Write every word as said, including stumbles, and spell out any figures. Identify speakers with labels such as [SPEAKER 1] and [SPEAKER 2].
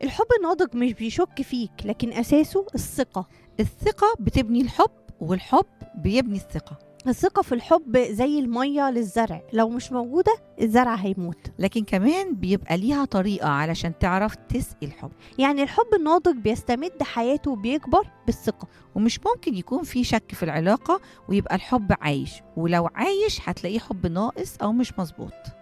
[SPEAKER 1] الحب الناضج مش بيشك فيك، لكن أساسه الثقة.
[SPEAKER 2] الثقة بتبني الحب، والحب بيبني الثقة.
[SPEAKER 1] الثقة في الحب زي المية للزرع، لو مش موجودة الزرع هيموت.
[SPEAKER 2] لكن كمان بيبقى ليها طريقة علشان تعرف تسقي الحب.
[SPEAKER 1] يعني الحب الناضج بيستمد حياته وبيكبر بالثقة.
[SPEAKER 2] ومش ممكن يكون في شك في العلاقة ويبقى الحب عايش، ولو عايش هتلاقيه حب ناقص أو مش مظبوط.